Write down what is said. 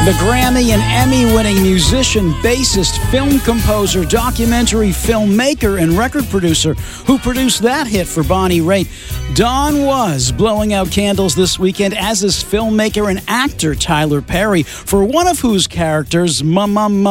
The Grammy and Emmy-winning musician, bassist, film composer, documentary filmmaker, and record producer who produced that hit for Bonnie Raitt. Don Was blowing out candles this weekend, as is filmmaker and actor Tyler Perry, for one of whose characters,